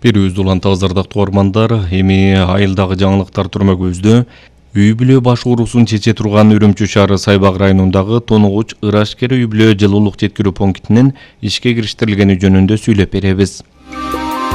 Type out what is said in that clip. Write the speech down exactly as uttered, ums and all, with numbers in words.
Берүүбүздү улантабыз ардактуу угармандар. Эми айылдагы жаңылыктар турма көздө. Үй бүлө баш уурусун чече турган Үрүмчү шаары Сайбак районундагы Тонугуч Ырашкер үй бүлө жылуулук жеткирүү пунктинин ишке кириштирилгени жөнүндө сүйлөп беребиз.